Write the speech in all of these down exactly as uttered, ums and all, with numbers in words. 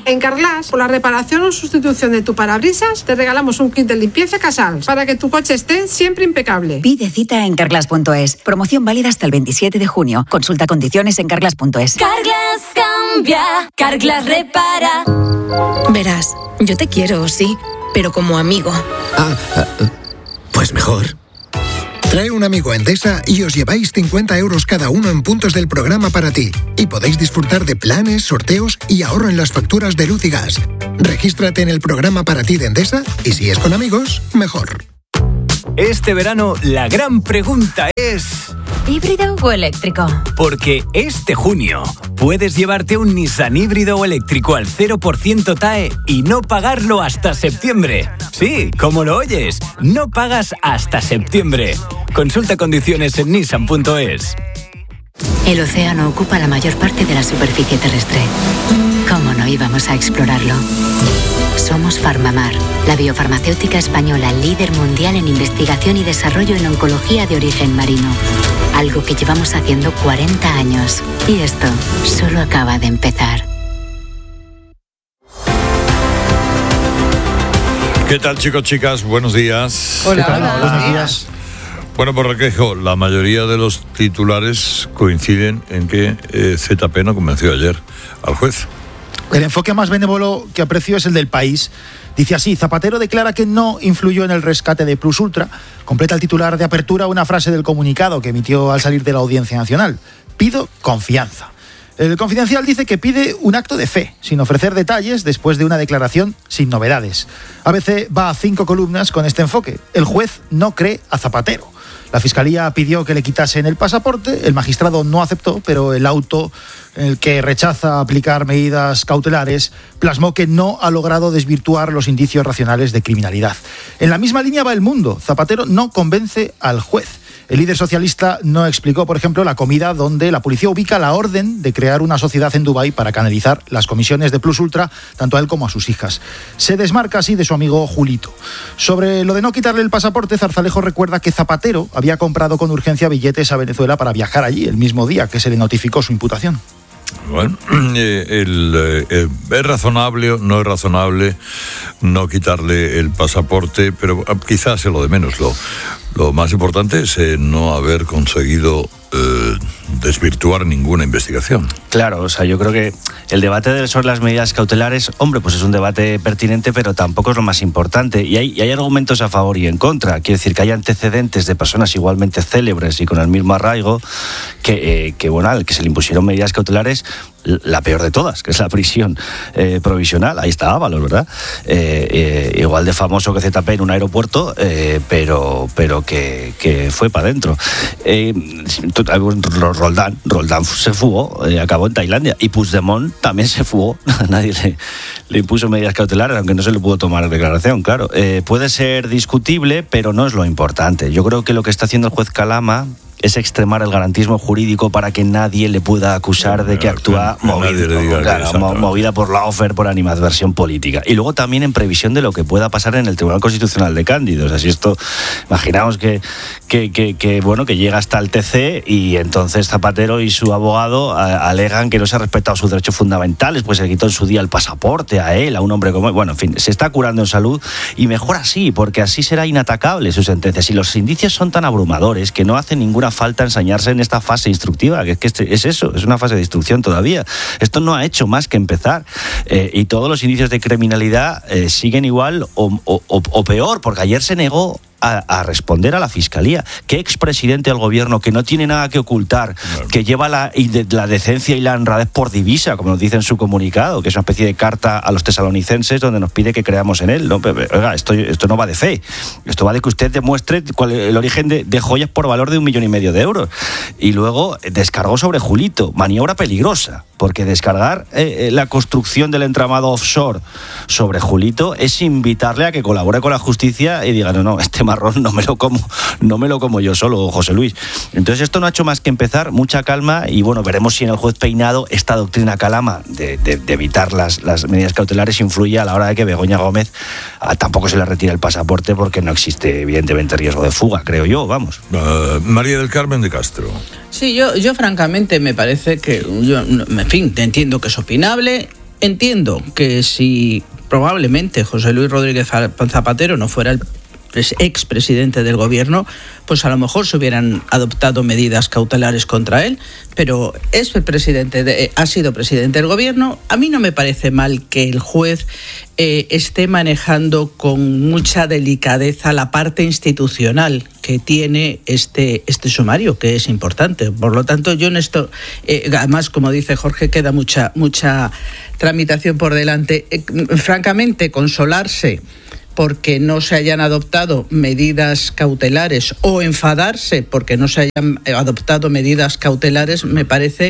En Carglass, por la reparación o sustitución de tu parabrisas, te regalamos un kit de limpieza Casals para que tu coche esté siempre impecable. Pide cita en carglass punto es. Promoción válida hasta el veintisiete de junio. Consulta condiciones en carglass punto es. Carglass cambia, Carglass repara. Verás, yo te quiero, sí, pero como amigo. Ah, pues mejor. Trae un amigo a Endesa y os lleváis cincuenta euros cada uno en puntos del programa para ti. Y podéis disfrutar de planes, sorteos y ahorro en las facturas de luz y gas. Regístrate en el programa para ti de Endesa y si es con amigos, mejor. Este verano la gran pregunta es... ¿híbrido o eléctrico? Porque este junio puedes llevarte un Nissan híbrido o eléctrico al cero por ciento T A E y no pagarlo hasta septiembre. Sí, como lo oyes, no pagas hasta septiembre. Consulta condiciones en nissan punto es. El océano ocupa la mayor parte de la superficie terrestre. ¿Cómo no íbamos a explorarlo? Somos Farmamar, la biofarmacéutica española líder mundial en investigación y desarrollo en oncología de origen marino. Algo que llevamos haciendo cuarenta años. Y esto solo acaba de empezar. ¿Qué tal, chicos, chicas? Buenos días. Hola, hola. Buenos días. Bueno, por Requejo, la mayoría de los titulares coinciden en que eh, Z P no convenció ayer al juez. El enfoque más benévolo que aprecio es el del País. Dice así: Zapatero declara que no influyó en el rescate de Plus Ultra. Completa el titular de apertura una frase del comunicado que emitió al salir de la Audiencia Nacional. Pido confianza. El Confidencial dice que pide un acto de fe, sin ofrecer detalles, después de una declaración sin novedades. A B C va a cinco columnas con este enfoque. El juez no cree a Zapatero. La Fiscalía pidió que le quitasen el pasaporte, el magistrado no aceptó, pero el auto en el que rechaza aplicar medidas cautelares plasmó que no ha logrado desvirtuar los indicios racionales de criminalidad. En la misma línea va El Mundo. Zapatero no convence al juez. El líder socialista no explicó, por ejemplo, la comida donde la policía ubica la orden de crear una sociedad en Dubái para canalizar las comisiones de Plus Ultra, tanto a él como a sus hijas. Se desmarca así de su amigo Julito. Sobre lo de no quitarle el pasaporte, Zarzalejo recuerda que Zapatero había comprado con urgencia billetes a Venezuela para viajar allí el mismo día que se le notificó su imputación. Bueno, eh, el, eh, es razonable, no es razonable no quitarle el pasaporte, pero quizás es lo de menos. Lo, lo más importante es eh, no haber conseguido eh, desvirtuar ninguna investigación. Claro, o sea, yo creo que el debate de, sobre las medidas cautelares, hombre, pues es un debate pertinente, pero tampoco es lo más importante. Y hay, y hay argumentos a favor y en contra. Quiero decir que hay antecedentes de personas igualmente célebres y con el mismo arraigo que, eh, que bueno, al que se le impusieron medidas cautelares, la peor de todas, que es la prisión eh, provisional. Ahí está Ábalos, ¿verdad? Eh, eh, igual de famoso que Z P en un aeropuerto, eh, pero, pero que, que fue para adentro. Eh, Roldán, Roldán se fugó, eh, acabó en Tailandia. Y Puigdemont también se fugó. Nadie le, le impuso medidas cautelares, aunque no se le pudo tomar declaración, claro. Eh, puede ser discutible, pero no es lo importante. Yo creo que lo que está haciendo el juez Calama es extremar el garantismo jurídico para que nadie le pueda acusar de que actúa movida, claro, movida por lawfare, por animadversión política. Y luego también en previsión de lo que pueda pasar en el Tribunal Constitucional de Cándido. O sea, si esto, imaginaos que, que, que, que, bueno, que llega hasta el T C y entonces Zapatero y su abogado a, alegan que no se ha respetado sus derechos fundamentales, pues se quitó en su día el pasaporte a él, a un hombre como él. Bueno, en fin, se está curando en salud y mejor así, porque así será inatacable su sentencia. Si los indicios son tan abrumadores que no hacen ninguna falta ensañarse en esta fase instructiva, que es que este, es eso, es una fase de instrucción todavía. Esto no ha hecho más que empezar eh, y todos los indicios de criminalidad eh, siguen igual o, o, o peor, porque ayer se negó A, a responder a la Fiscalía. ¿Qué expresidente del gobierno que no tiene nada que ocultar, claro, que lleva la, la decencia y la honradez por divisa, como nos dice en su comunicado, que es una especie de carta a los tesalonicenses donde nos pide que creamos en él? No, pero, oiga, esto, esto no va de fe, esto va de que usted demuestre cuál es el origen de, de joyas por valor de un millón y medio de euros. Y luego descargó sobre Julito, maniobra peligrosa, porque descargar eh, la construcción del entramado offshore sobre Julito es invitarle a que colabore con la justicia y diga, no, no, este marrón no me lo como, no me lo como yo solo, José Luis. Entonces esto no ha hecho más que empezar, mucha calma, y bueno, veremos si en el juez Peinado esta doctrina Calama de, de, de evitar las, las medidas cautelares influye a la hora de que Begoña Gómez ah, tampoco se le retire el pasaporte, porque no existe evidentemente riesgo de fuga, creo yo, vamos. Uh, María del Carmen de Castro. Sí, yo, yo francamente me parece que, yo, en fin, te entiendo que es opinable. entiendo que si probablemente José Luis Rodríguez Zapatero no fuera el expresidente del gobierno, pues a lo mejor se hubieran adoptado medidas cautelares contra él, pero es el presidente de, ha sido presidente del gobierno. A mí no me parece mal que el juez eh, esté manejando con mucha delicadeza la parte institucional que tiene este, este sumario, que es importante. Por lo tanto, yo en esto, eh, además, como dice Jorge, queda mucha, mucha tramitación por delante. Eh, francamente, consolarse porque no se hayan adoptado medidas cautelares o enfadarse porque no se hayan adoptado medidas cautelares me parece,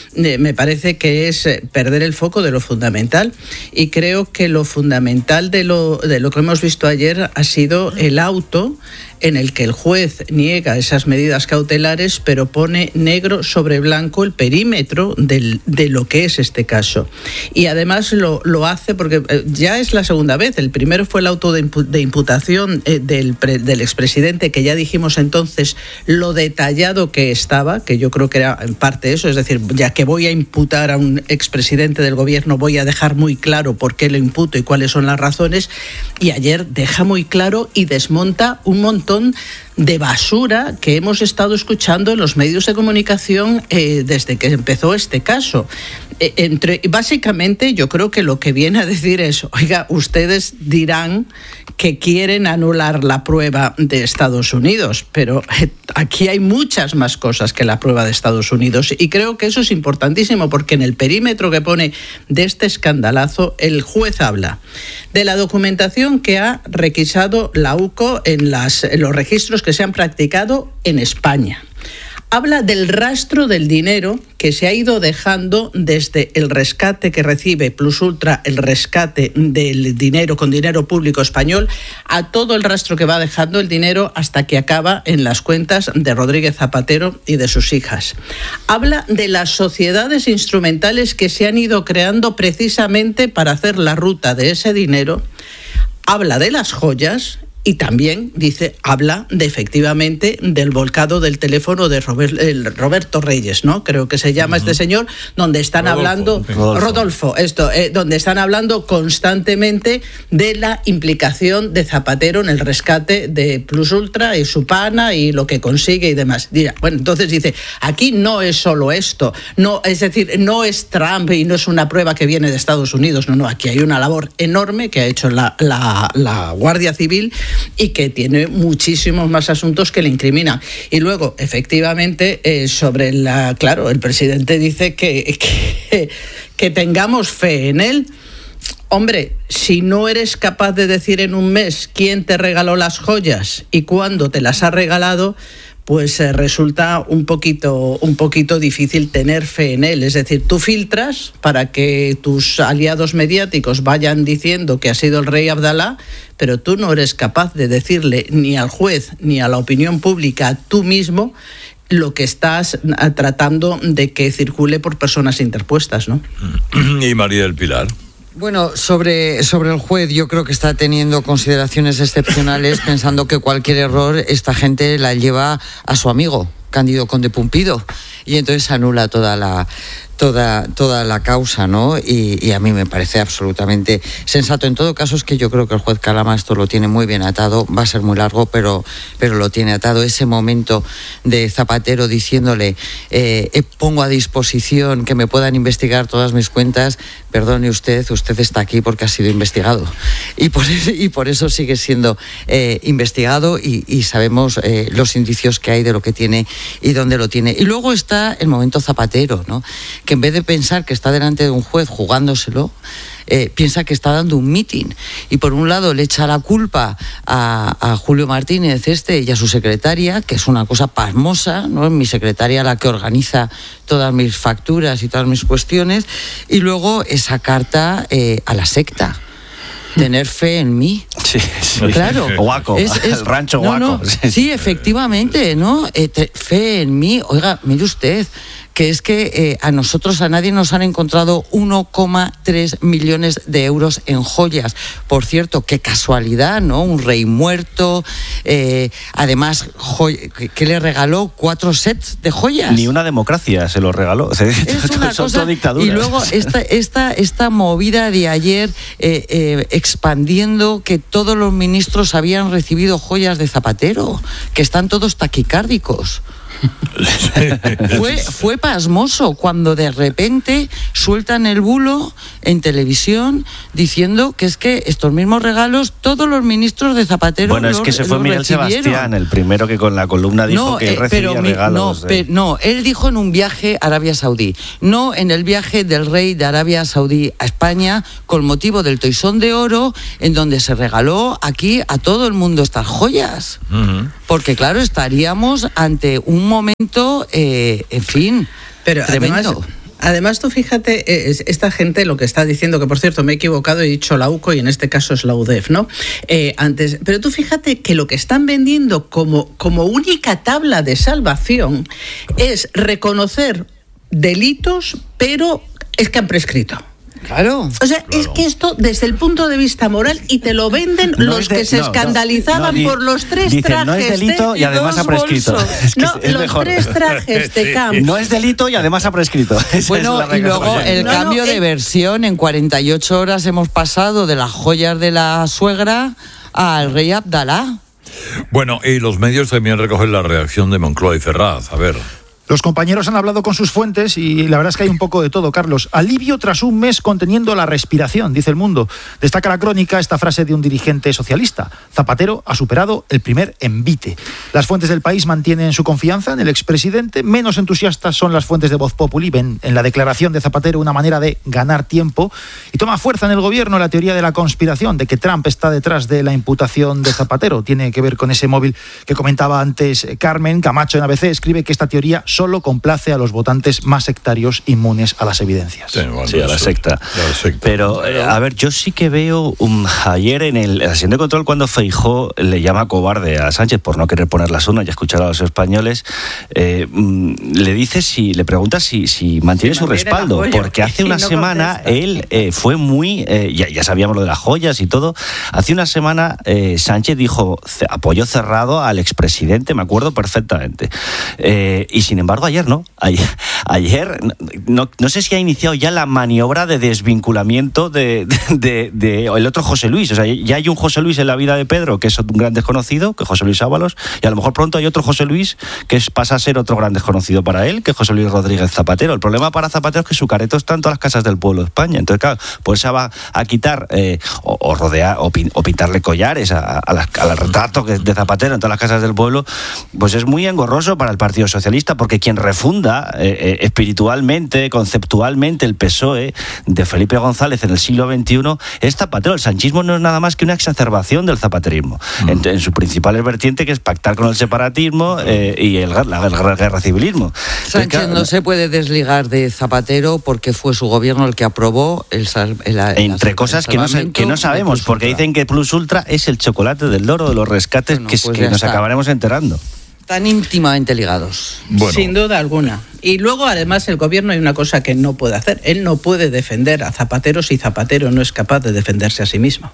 me parece que es perder el foco de lo fundamental. Y creo que lo fundamental de lo, de lo que hemos visto ayer ha sido el auto en el que el juez niega esas medidas cautelares, pero pone negro sobre blanco el perímetro del, de lo que es este caso. Y además lo, lo hace porque ya es la segunda vez. El primero fue el auto de, impu- de imputación eh, del, pre- del expresidente, que ya dijimos entonces lo detallado que estaba, que yo creo que era en parte eso, es decir, ya que voy a imputar a un expresidente del gobierno, voy a dejar muy claro por qué lo imputo y cuáles son las razones. Y ayer deja muy claro y desmonta un montón de basura que hemos estado escuchando en los medios de comunicación eh, desde que empezó este caso. Eh, entre, básicamente yo creo que lo que viene a decir es, oiga, ustedes dirán que quieren anular la prueba de Estados Unidos, pero eh, aquí hay muchas más cosas que la prueba de Estados Unidos, y creo que eso es importantísimo, porque en el perímetro que pone de este escandalazo, el juez habla de la documentación que ha requisado la U C O en, las, en los registros que se han practicado en España. Habla del rastro del dinero que se ha ido dejando desde el rescate que recibe Plus Ultra, el rescate del dinero con dinero público español, a todo el rastro que va dejando el dinero hasta que acaba en las cuentas de Rodríguez Zapatero y de sus hijas. Habla de las sociedades instrumentales que se han ido creando precisamente para hacer la ruta de ese dinero. Habla de las joyas. Y también dice, habla de efectivamente del volcado del teléfono de Robert, el Roberto Reyes, ¿no? Creo que se llama uh-huh. este señor, donde están Rodolfo, hablando Rodolfo, Rodolfo esto, eh, donde están hablando constantemente de la implicación de Zapatero en el rescate de Plus Ultra y su pana y lo que consigue y demás. Bueno, entonces dice, aquí no es solo esto, no, es decir, no es Trump y no es una prueba que viene de Estados Unidos, no, no, aquí hay una labor enorme que ha hecho la, la, la Guardia Civil y que tiene muchísimos más asuntos que le incriminan. Y luego, efectivamente, eh, sobre la... Claro, el presidente dice que, que, que tengamos fe en él. Hombre, si no eres capaz de decir en un mes quién te regaló las joyas y cuándo te las ha regalado, pues eh, resulta un poquito, un poquito difícil tener fe en él. Es decir, tú filtras para que tus aliados mediáticos vayan diciendo que ha sido el rey Abdalá, pero tú no eres capaz de decirle ni al juez ni a la opinión pública, tú mismo, lo que estás tratando de que circule por personas interpuestas, ¿no? Y María del Pilar. Bueno, sobre, sobre el juez, yo creo que está teniendo consideraciones excepcionales pensando que cualquier error esta gente la lleva a su amigo, Cándido Conde Pumpido, y entonces anula toda la... Toda, toda la causa, ¿no? Y, y a mí me parece absolutamente sensato. En todo caso, es que yo creo que el juez Calama esto lo tiene muy bien atado, va a ser muy largo, pero, pero lo tiene atado. Ese momento de Zapatero diciéndole, eh, eh, pongo a disposición que me puedan investigar todas mis cuentas, perdone usted, usted está aquí porque ha sido investigado. Y por, y por eso sigue siendo eh, investigado y, y sabemos eh, los indicios que hay de lo que tiene y dónde lo tiene. Y luego está el momento Zapatero, ¿no? Que en vez de pensar que está delante de un juez jugándoselo, eh, piensa que está dando un mitin. Y por un lado le echa la culpa a, a Julio Martínez este y a su secretaria, que es una cosa pasmosa, ¿no? Mi secretaria la que organiza todas mis facturas y todas mis cuestiones. Y luego esa carta eh, a la secta. Tener fe en mí. Sí, sí. Claro. Guaco, es, es, el rancho no, Guaco. No, sí, efectivamente, ¿no? Eh, te, fe en mí. Oiga, mire usted, que es que eh, a nosotros, a nadie nos han encontrado uno coma tres millones de euros en joyas. Por cierto, qué casualidad, ¿no? Un rey muerto, eh, además, joy- que le regaló cuatro sets de joyas. Ni una democracia se lo regaló. O sea, Es una son cosa, todo dictaduras. y luego esta, esta, esta movida de ayer eh, eh, expandiendo que todos los ministros habían recibido joyas de Zapatero, que están todos taquicárdicos. Fue, fue pasmoso cuando de repente sueltan el bulo en televisión diciendo que es que estos mismos regalos todos los ministros de Zapatero Bueno, los, es que se fue los Miguel recibieron. Sebastián, el primero que con la columna dijo No, que eh, recibía pero mi- regalos. No, de- pe- no, él dijo en un viaje a Arabia Saudí, no en el viaje del rey de Arabia Saudí a España con motivo del Toisón de Oro, en donde se regaló aquí a todo el mundo estas joyas. Ujú. Porque claro, estaríamos ante un momento, eh, en fin, Pero tremendo. además, además tú fíjate, eh, es- esta gente lo que está diciendo, que por cierto me he equivocado, he dicho la U C O y en este caso es la U D E F, ¿no? Eh, antes, pero tú fíjate que lo que están vendiendo como, como única tabla de salvación es reconocer delitos, pero es que han prescrito. Claro. O sea, es que esto desde el punto de vista moral, y te lo venden No los es de- que se no, no, escandalizaban no, di- por los tres dicen, trajes no es delito de y además dos ha prescrito. bolsos. Es que No, es los mejor. tres trajes de campo. No es delito y además ha prescrito. Esa Bueno, es la y regla. luego el No, no, cambio de eh. versión, en cuarenta y ocho horas hemos pasado de las joyas de la suegra al rey Abdalá. Bueno, y los medios también recogen la reacción de Moncloa y Ferraz. A ver. Los compañeros han hablado con sus fuentes y la verdad es que hay un poco de todo, Carlos. Alivio tras un mes conteniendo la respiración, dice El Mundo. Destaca la crónica esta frase de un dirigente socialista. Zapatero ha superado el primer envite. Las fuentes del País mantienen su confianza en el expresidente. Menos entusiastas son las fuentes de Voz Populi. Ven en la declaración de Zapatero una manera de ganar tiempo. Y toma fuerza en el gobierno la teoría de la conspiración, de que Trump está detrás de la imputación de Zapatero. Tiene que ver con ese móvil que comentaba antes Carmen Camacho en A B C. Escribe que esta teoría solo complace a los votantes más sectarios inmunes a las evidencias. Sí, bueno, Sí, a la eso- secta. a la secta. Pero, eh, a ver, yo sí que veo um, ayer en el, la sesión de control cuando Feijóo le llama cobarde a Sánchez por no querer poner las urnas y escuchar a los españoles, eh, mm, le dice si, le pregunta si, si mantiene Si su mantiene el respaldo, apoyo. porque hace Y una no semana contesta. él eh, fue muy, eh, ya, ya sabíamos lo de las joyas y todo, hace una semana eh, Sánchez dijo ce- apoyo cerrado al expresidente, me acuerdo perfectamente. Eh, y sin embargo ayer no, ayer, ayer no, no sé si ha iniciado ya la maniobra de desvinculamiento de, de, de- de el otro José Luis. O sea, ya hay un José Luis en la vida de Pedro que es un gran desconocido, que es José Luis Ábalos, y a lo mejor pronto hay otro José Luis que es, pasa a ser otro gran desconocido para él, que es José Luis Rodríguez Zapatero. El problema para Zapatero es que su careto está en todas las casas del pueblo de España. Entonces, claro, pues se va a quitar eh, o, o rodear o, pin, o pintarle collares a, a, las, a los retratos de Zapatero en todas las casas del pueblo, pues es muy engorroso para el Partido Socialista, porque quien refunda eh, eh, espiritualmente, conceptualmente el P S O E de Felipe González en el siglo veintiuno es Zapatero. El sanchismo no es nada más que una exacerbación del zapaterismo, mm. en, en su principal vertiente, que es pactar con el separatismo eh, y el, la, la, la guerra civilismo. Sánchez claro, no se puede desligar de Zapatero porque fue su gobierno el que aprobó el, sal, el, el entre el cosas que no, que no sabemos, porque dicen que Plus Ultra es el chocolate del loro de los rescates bueno, que, pues que nos está. acabaremos enterando. Están íntimamente ligados. Bueno. Sin duda alguna. Y luego, además, el gobierno hay una cosa que no puede hacer. Él no puede defender a Zapatero si Zapatero no es capaz de defenderse a sí mismo.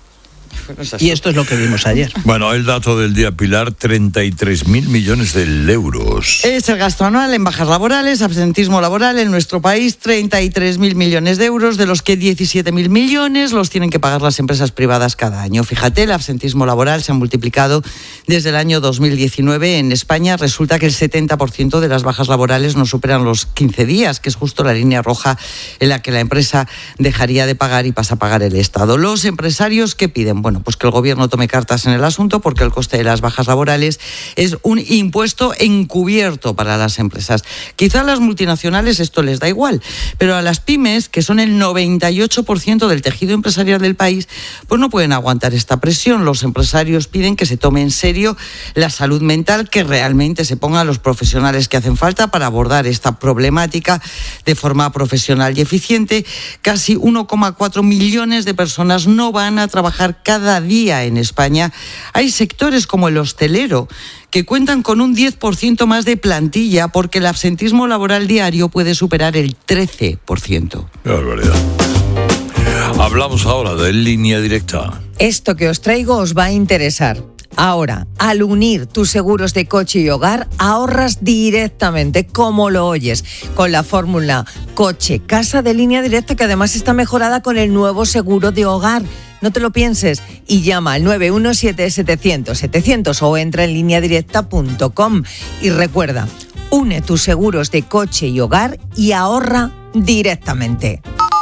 Y esto es lo que vimos ayer. Bueno, el dato del día, Pilar, treinta y tres mil millones de euros. Es el gasto anual en bajas laborales, absentismo laboral en nuestro país, treinta y tres mil millones de euros, de los que diecisiete mil millones los tienen que pagar las empresas privadas cada año. Fíjate, el absentismo laboral se ha multiplicado desde el año dos mil diecinueve. En España resulta que el setenta por ciento de las bajas laborales no superan los quince días, que es justo la línea roja en la que la empresa dejaría de pagar y pasa a pagar el Estado. Los empresarios, ¿qué piden? Bueno, pues que el gobierno tome cartas en el asunto, porque el coste de las bajas laborales es un impuesto encubierto para las empresas. Quizá a las multinacionales esto les da igual, pero a las pymes, que son el noventa y ocho por ciento del tejido empresarial del país, pues no pueden aguantar esta presión. Los empresarios piden que se tome en serio la salud mental, que realmente se pongan los profesionales que hacen falta para abordar esta problemática de forma profesional y eficiente. Casi uno coma cuatro millones de personas no van a trabajar cada día en España. Hay sectores como el hostelero que cuentan con un diez por ciento más de plantilla porque el absentismo laboral diario puede superar el trece por ciento. Qué barbaridad. Hablamos ahora de Línea Directa. Esto que os traigo os va a interesar. Ahora, al unir tus seguros de coche y hogar, ahorras directamente, como lo oyes, con la fórmula coche-casa de Línea Directa, que además está mejorada con el nuevo seguro de hogar. No te lo pienses y llama al nueve uno siete, setecientos, setecientos o entra en línea directa punto com. Y recuerda, une tus seguros de coche y hogar y ahorra directamente.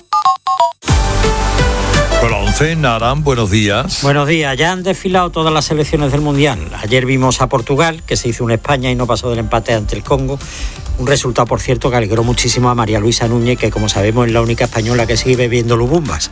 Con la once, Naran, buenos días. Buenos días, ya han desfilado todas las selecciones del Mundial. Ayer vimos a Portugal, que se hizo una España y no pasó del empate ante el Congo. Un resultado, por cierto, que alegró muchísimo a María Luisa Núñez, que como sabemos es la única española que sigue bebiendo lubumbas.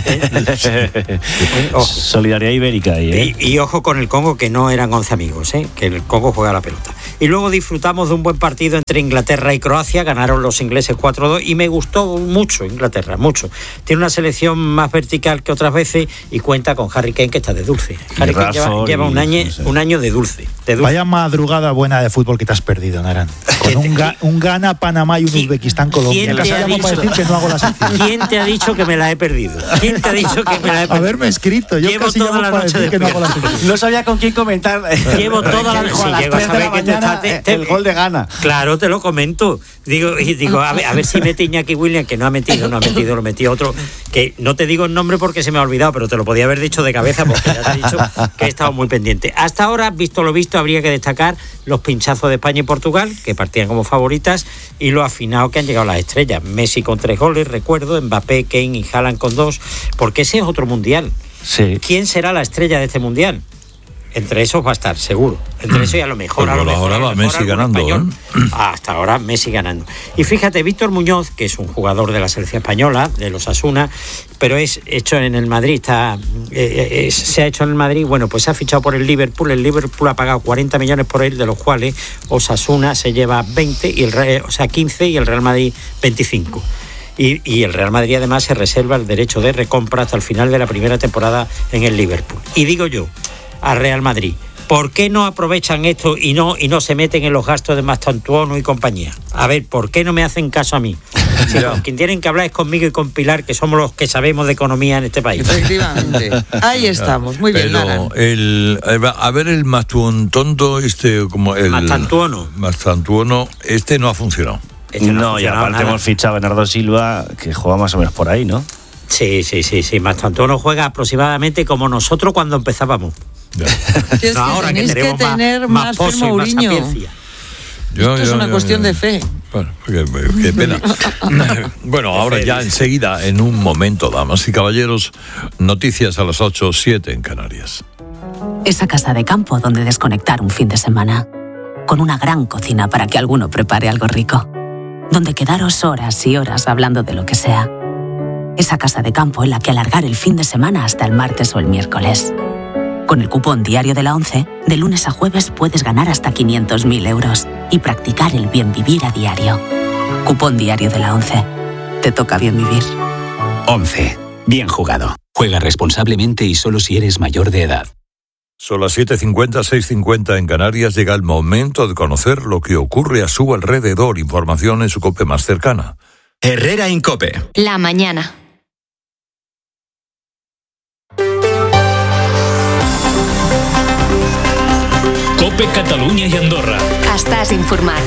¿Eh? Solidaridad ibérica ahí, ¿eh? Y, y ojo con el Congo, que no eran once amigos, ¿eh? Que el Congo juega la pelota. Y luego disfrutamos de un buen partido entre Inglaterra y Croacia. Ganaron los ingleses cuatro a dos y me gustó mucho Inglaterra, mucho. Tiene una selección más vertical que otras veces y cuenta con Harry Kane, que está de dulce. Harry Kane lleva, lleva un, año, no sé. un año de dulce, de dulce. Vaya madrugada buena de fútbol que te has perdido, Naran. Con un, ga, un Ghana, Panamá y un Uzbekistán, Colombia. ¿Quién te, ha dicho, para decir que no hago la sección. ¿Quién te ha dicho que me la he perdido? ¿Quién te ha dicho que me la he perdido? Haberme escrito. Yo Llevo casi toda la para noche decir que no hago la sección. No sabía con quién comentar. Llevo toda la noche. A las tres de la mañana, te, te, el gol de Ghana. Claro, te lo comento. Digo, y digo a ver, a ver si mete Iñaki Williams, que no ha metido, no ha metido, lo metió otro. Que no te digo el nombre porque se me ha olvidado, pero te lo podía haber dicho de cabeza porque ya te he dicho que he estado muy pendiente. Hasta ahora, visto lo visto, habría que destacar los pinchazos de España y Portugal, que partían como favoritas, y lo afinado que han llegado las estrellas. Messi con tres goles, recuerdo, Mbappé, Kane y Haaland con dos, porque ese es otro mundial. Sí. ¿Quién será la estrella de este mundial? Entre esos va a estar, seguro. Entre eso y a lo mejor, pues a lo mejor, ahora a lo va mejor Messi ganando, español. ¿eh? Hasta ahora Messi ganando. Y fíjate, Víctor Muñoz, que es un jugador de la selección española, de los Osasuna, pero es hecho en el Madrid, está, eh, eh, se ha hecho en el Madrid, bueno, pues se ha fichado por el Liverpool. El Liverpool ha pagado cuarenta millones por él, de los cuales Osasuna se lleva veinte, y el, o sea, quince, y el Real Madrid veinticinco. Y, y el Real Madrid además se reserva el derecho de recompra hasta el final de la primera temporada en el Liverpool. Y digo yo, al Real Madrid, ¿por qué no aprovechan esto y no y no se meten en los gastos de Mastantuono y compañía? A ver, ¿por qué no me hacen caso a mí? Si los que tienen que hablar es conmigo y con Pilar, que somos los que sabemos de economía en este país. Efectivamente. Ahí estamos, muy bien. Pero el, a ver, el Mastantuono, este, como el Mastantuono. Mastantuono, este no ha funcionado. Este no, no y aparte nada. Hemos fichado a Bernardo Silva, que juega más o menos por ahí, ¿no? Sí, sí, sí, sí. Mastantuono juega aproximadamente como nosotros cuando empezábamos. Ya. Si es no, que ahora que tenemos que tener más, más más pozo y más sapiencia. Yo, Esto yo, es una yo, cuestión yo. de fe. Bueno, qué, qué pena. Bueno, ahora ya enseguida, en un momento, damas y caballeros, noticias a las ocho, siete en Canarias. Esa casa de campo donde desconectar un fin de semana. Con una gran cocina para que alguno prepare algo rico. Donde quedaros horas y horas hablando de lo que sea. Esa casa de campo en la que alargar el fin de semana hasta el martes o el miércoles. Con el cupón diario de la ONCE, de lunes a jueves puedes ganar hasta quinientos mil euros y practicar el bien vivir a diario. Cupón diario de la ONCE. Te toca bien vivir. ONCE. Bien jugado. Juega responsablemente y solo si eres mayor de edad. Son las siete cincuenta, seis cincuenta en Canarias. Llega el momento de conocer lo que ocurre a su alrededor. Información en su COPE más cercana. Herrera Incope. La mañana. COPE Catalunya i Andorra. Estàs informat.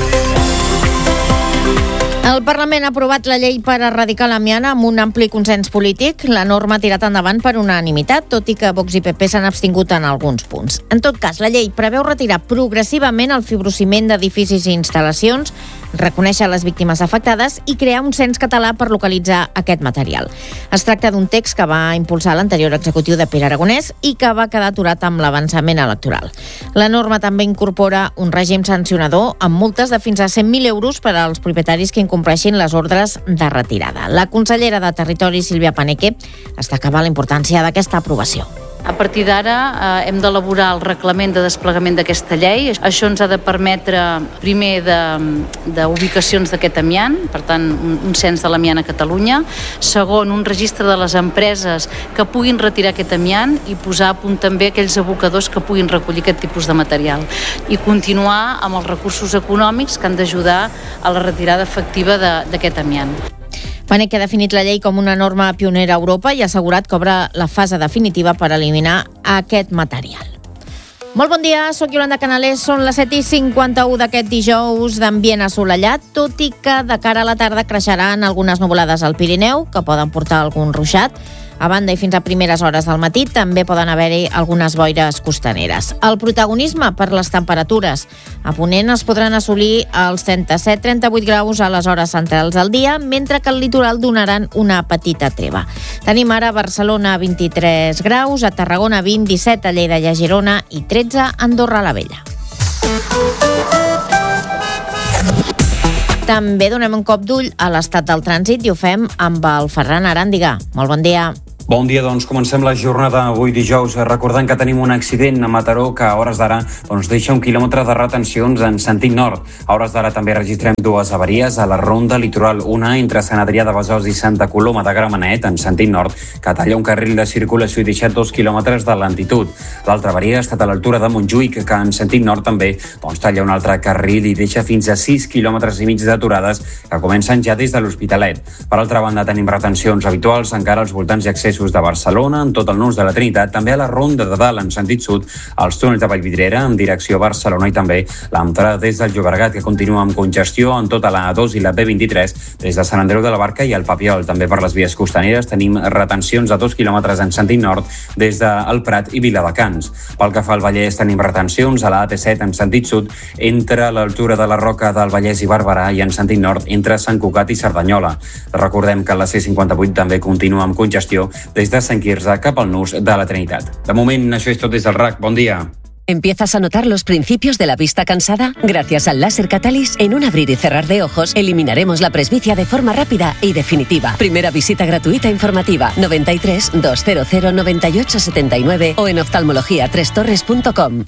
El Parlament ha aprovat la llei per erradicar l'amiant amb un ampli consens polític. La norma ha tirat endavant per unanimitat, tot i que Vox i P P s'han abstingut en alguns punts. En tot cas, la llei preveu retirar progressivament el fibrociment d'edificis i instal·lacions, reconèixer les víctimes afectades i crear un cens català per localitzar aquest material. Es tracta d'un text que va impulsar l'anterior executiu de Pere Aragonès i que va quedar aturat amb l'avançament electoral. La norma també incorpora un règim sancionador amb multes de fins a cent mil euros per als propietaris que incompleixin les ordres de retirada. La consellera de Territori, Sílvia Paneque, destacava la importància d'aquesta aprovació. A partir d'ara eh, hem d'elaborar el reglament de desplegament d'aquesta llei. Això ens ha de permetre, primer, d'ubicacions d'aquest amiant, per tant, un, un cens de l'amiant a Catalunya. Segon, un registre de les empreses que puguin retirar aquest amiant i posar a punt també aquells abocadors que puguin recollir aquest tipus de material. I continuar amb els recursos econòmics que han d'ajudar a la retirada efectiva d'aquest amiant. Mènech ha definit la llei com una norma pionera a Europa i ha assegurat que obre la fase definitiva per eliminar aquest material. Molt bon dia, sóc Yolanda Canalés, són les set i cinquanta-u d'aquest dijous d'ambient assolellat, tot i que de cara a la tarda creixeran algunes nuvolades al Pirineu, que poden portar algun ruixat. A banda i fins a primeres hores del matí també poden haver-hi algunes boires costaneres. El protagonisme per les temperatures. A Ponent es podran assolir els trenta-set trenta-vuit graus a les hores centrals del dia, mentre que al litoral donaran una petita treva. Tenim ara a Barcelona vint-i-tres graus, a Tarragona vint, disset a Lleida i a Girona i tretze a Andorra la Vella. També donem un cop d'ull a l'estat del trànsit i ho fem amb el Ferran Aràndiga. Molt bon dia. Bon dia, doncs comencem la jornada avui dijous recordant que tenim un accident a Mataró que a hores d'ara doncs, deixa un quilòmetre de retencions en sentit nord. A hores d'ara també registrem dues avaries a la ronda litoral, una entre Sant Adrià de Besòs i Santa Coloma de Gramenet en sentit nord, que talla un carril de circulació i deixa dos quilòmetres de lentitud. L'altra avaria ha estat a l'altura de Montjuïc, que en sentit nord també doncs, talla un altre carril i deixa fins a sis quilòmetres i mig d'aturades que comencen ja des de l'Hospitalet. Per altra banda, tenim retencions habituals encara als voltants i accessos de Barcelona, en tot el nus de la Trinitat, també a la Ronda de Dalt en sentit sud, als túnels de Vallvidrera en direcció a Barcelona i també l'entrada des del Llobregat, que continua amb congestió en tota la A dos i la B vint-i-tres des de Sant Andreu de la Barca i el Papiol. També per les vies costaneres tenim retencions a dos quilòmetres en sentit nord des del Prat i Viladecans. Pel que fa al Vallès tenim retencions a la A P set en sentit sud entre l'altura de la Roca del Vallès i Barberà i en sentit nord entre Sant Cugat i Cerdanyola. Recordem que la C cinquanta-vuit també continua amb congestió des de Sant Quirze cap al nus de la Trinitat. De moment, això és tot des del R A C. Bon dia. ¿Empiezas a notar los principios de la vista cansada? Gracias al láser Catalyst, en un abrir y cerrar de ojos, eliminaremos la presbicia de forma rápida y definitiva. Primera visita gratuita informativa, noventa y tres, doscientos noventa y ocho setenta y nueve o en oftalmología tres torres punto com.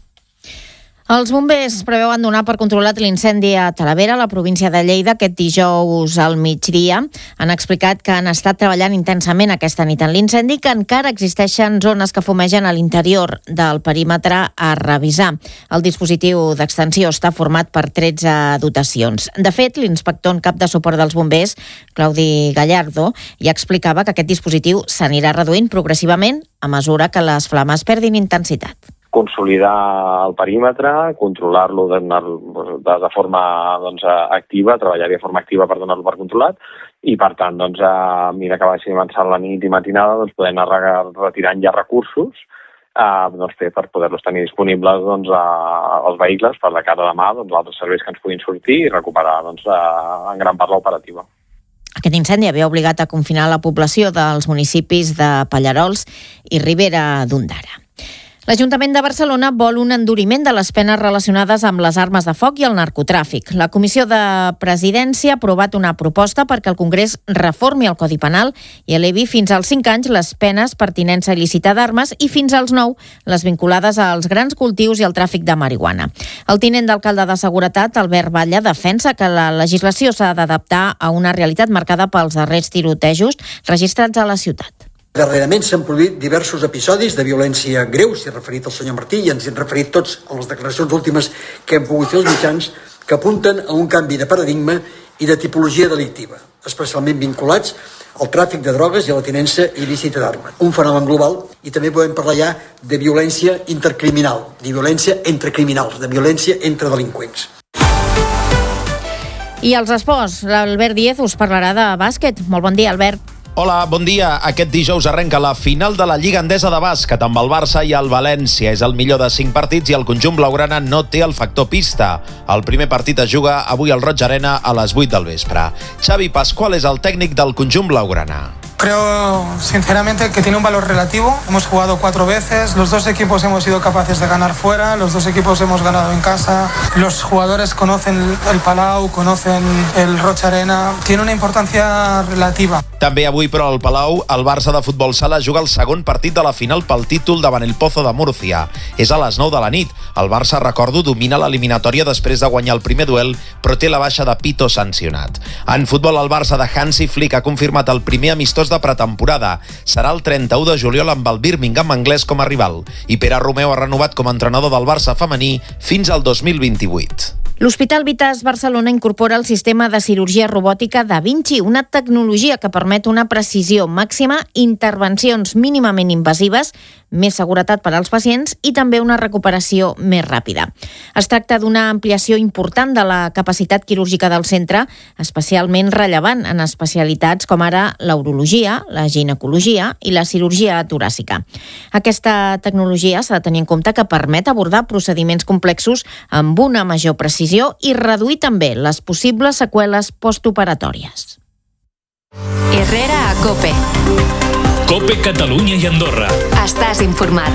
Els bombers preveuen donar per controlat l'incendi a Talavera, a la província de Lleida, aquest dijous al migdia. Han explicat que han estat treballant intensament aquesta nit en l'incendi, que encara existeixen zones que fumegen a l'interior del perímetre a revisar. El dispositiu d'extensió està format per tretze dotacions. De fet, l'inspector en cap de suport dels bombers, Claudi Gallardo, ja explicava que aquest dispositiu s'anirà reduint progressivament a mesura que les flames perdin intensitat. Consolidar el perímetre, controlar-lo de, de, de forma doncs, activa, treballar-hi de forma activa per donar-lo per controlat i, per tant, doncs, a mesura que vagi avançant la nit i matinada, doncs, podem anar retirant ja recursos eh, doncs, per poder-los tenir disponibles doncs, a, als vehicles per de cara a demà, doncs, altres serveis que ens puguin sortir i recuperar doncs, a, en gran part l'operativa. Aquest incendi havia obligat a confinar la població dels municipis de Pallarols i Ribera d'Ondara. L'Ajuntament de Barcelona vol un enduriment de les penes relacionades amb les armes de foc i el narcotràfic. La Comissió de Presidència ha aprovat una proposta perquè el Congrés reformi el Codi Penal i elevi fins als cinc anys les penes per tinença il·lícita d'armes i fins als nou les vinculades als grans cultius i al tràfic de marihuana. El tinent d'alcalde de Seguretat, Albert Batlle, defensa que la legislació s'ha d'adaptar a una realitat marcada pels darrers tirotejos registrats a la ciutat. Darrerament s'han produït diversos episodis de violència greu, s'hi ha referit el senyor Martí i ens hem referit tots a les declaracions últimes que hem pogut fer els mitjans, que apunten a un canvi de paradigma i de tipologia delictiva, especialment vinculats al tràfic de drogues i a la tinença il·lícita d'armes. Un fenomen global, i també podem parlar ja de violència intercriminal, de violència entre criminals, de violència entre delinqüents. I als esports, l'Albert Díez us parlarà de bàsquet. Molt bon dia, Albert. Hola, bon dia. Aquest dijous arrenca la final de la Lliga Endesa de Bàsquet amb el Barça i el València. És el millor de cinc partits i el conjunt blaugrana no té el factor pista. El primer partit es juga avui al Roig Arena a les vuit del vespre. Xavi Pascual és el tècnic del conjunt blaugrana. creo sinceramente que tiene un valor relativo. Hemos jugado cuatro veces, los dos equipos hemos sido capaces de ganar fuera, los dos equipos hemos ganado en casa, los jugadores conocen el Palau, conocen el Roig Arena, tiene una importancia relativa. També avui, però, al Palau, el Barça de futbol sala juga el segon partit de la final pel títol davant el Pozo de Múrcia. És a les nou de la nit. El Barça, recordo, domina l'eliminatòria després de guanyar el primer duel, però té la baixa de Pito sancionat. En futbol, el Barça de Hansi Flick ha confirmat el primer amistós de pretemporada. Serà el trenta-u de juliol amb el Birmingham anglès com a rival. I Pere Romeu ha renovat com a entrenador del Barça femení fins al dos mil vint-i-vuit. L'Hospital Vitas Barcelona incorpora el sistema de cirurgia robòtica Da Vinci, una tecnologia que permet una precisió màxima, intervencions mínimament invasives, més seguretat per als pacients i també una recuperació més ràpida. Es tracta d'una ampliació important de la capacitat quirúrgica del centre, especialment rellevant en especialitats com ara la urologia, la ginecologia i la cirurgia toràcica. Aquesta tecnologia s'ha de tenir en compte que permet abordar procediments complexos amb una major precisió i reduir també les possibles seqüeles postoperatòries. Herrera a COPE. COPE Catalunya i Andorra. Estàs informat.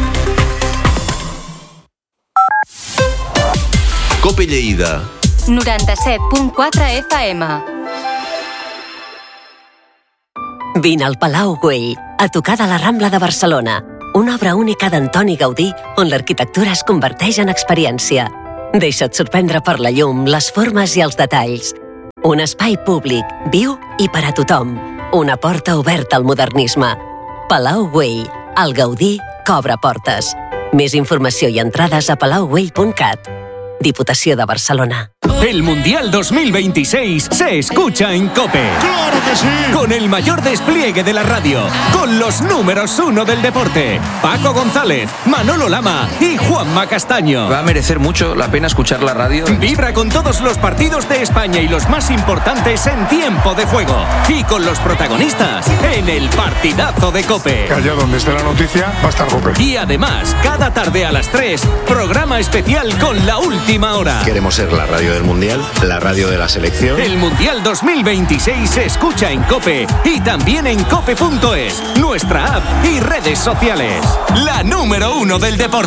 COPE Lleida. noranta-set punt quatre F M. Vine al Palau Güell, a tocar de la Rambla de Barcelona. Una obra única d'Antoni Gaudí on l'arquitectura es converteix en experiència. Deixa't sorprendre per la llum, les formes i els detalls. Un espai públic, viu i per a tothom. Una porta oberta al modernisme. Palau Güell, el Gaudí que obre portes. Més informació i entrades a palau güell punt cat. Diputació de Barcelona. El Mundial dos mil veintiséis se escucha en COPE. ¡Claro que sí! Con el mayor despliegue de la radio, con los números uno del deporte, Paco González, Manolo Lama y Juanma Castaño. Va a merecer mucho la pena escuchar la radio. Vibra con todos los partidos de España y los más importantes en tiempo de juego. Y con los protagonistas en el partidazo de COPE. Que allá donde esté la noticia va a estar COPE. Y además, cada tarde a las tres, programa especial con la última hora. Queremos ser la radio del Mundial, la radio de la selección. El Mundial dos mil veintiséis se escucha en COPE y también en cope punto es, nuestra app y redes sociales. La número uno del deporte.